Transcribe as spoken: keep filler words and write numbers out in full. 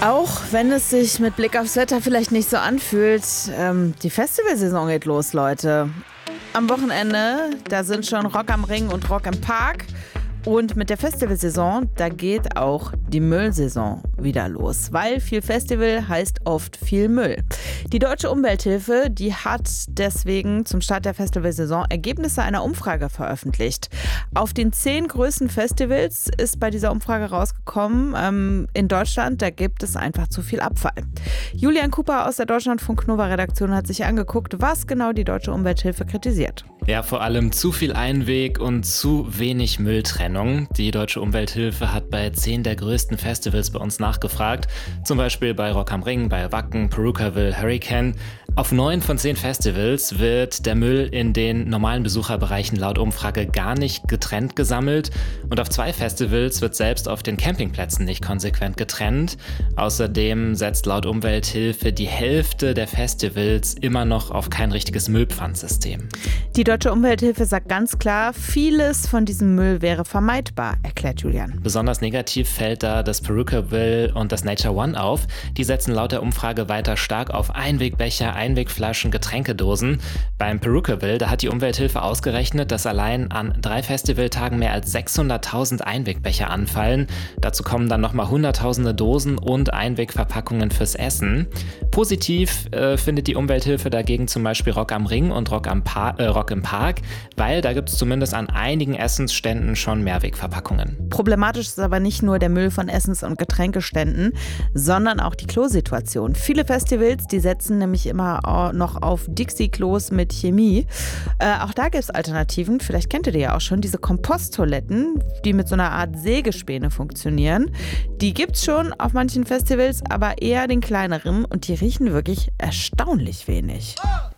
Auch wenn es sich mit Blick aufs Wetter vielleicht nicht so anfühlt, ähm, die Festivalsaison geht los, Leute. Am Wochenende, da sind schon Rock am Ring und Rock im Park. Und mit der Festivalsaison, da geht auch die Müllsaison wieder los, weil viel Festival heißt oft viel Müll. Die Deutsche Umwelthilfe, die hat deswegen zum Start der Festivalsaison Ergebnisse einer Umfrage veröffentlicht. Auf den zehn größten Festivals ist bei dieser Umfrage rausgekommen, ähm, in Deutschland, da gibt es einfach zu viel Abfall. Julian Cooper aus der Deutschlandfunk-Nova-Redaktion hat sich angeguckt, was genau die Deutsche Umwelthilfe kritisiert. Ja, vor allem zu viel Einweg und zu wenig Mülltrennung. Die Deutsche Umwelthilfe hat bei zehn der größten Festivals bei uns nachgefragt. Zum Beispiel bei Rock am Ring, bei Wacken, Purukaville, Hurricane. Auf neun von zehn Festivals wird der Müll in den normalen Besucherbereichen laut Umfrage gar nicht getrennt gesammelt. Und auf zwei Festivals wird selbst auf den Campingplätzen nicht konsequent getrennt. Außerdem setzt laut Umwelthilfe die Hälfte der Festivals immer noch auf kein richtiges Müllpfandsystem. Die Deutsche Umwelthilfe sagt ganz klar, vieles von diesem Müll wäre vermeidbar, erklärt Julian. Besonders negativ fällt da das Purukaville und das Nature One auf. Die setzen laut der Umfrage weiter stark auf Einwegbecher, Einwegflaschen, Getränkedosen. Beim Purukaville, da hat die Umwelthilfe ausgerechnet, dass allein an drei Festivaltagen mehr als sechshunderttausend Einwegbecher anfallen. Dazu kommen dann nochmal hunderttausende Dosen und Einwegverpackungen fürs Essen. Positiv äh, findet die Umwelthilfe dagegen zum Beispiel Rock am Ring und Rock, am pa- äh, Rock im Park, weil da gibt es zumindest an einigen Essensständen schon Mehrwegverpackungen. Problematisch ist aber nicht nur der Müll von Essens- und Getränkeständen, sondern auch die Klosituation. Viele Festivals, die setzen nämlich immer noch auf Dixie-Klos mit Chemie. Äh, auch da gibt es Alternativen. Vielleicht kennt ihr die ja auch schon. Diese Komposttoiletten, die mit so einer Art Sägespäne funktionieren. Die gibt es schon auf manchen Festivals, aber eher den kleineren. Und die riechen wirklich erstaunlich wenig.